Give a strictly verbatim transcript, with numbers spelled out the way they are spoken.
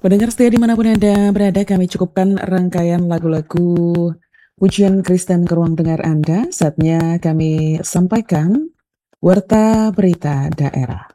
Pendengar setia dimanapun Anda berada, kami cukupkan rangkaian lagu-lagu pujian Kristen ke ruang dengar Anda. Saatnya kami sampaikan Warta Berita Daerah.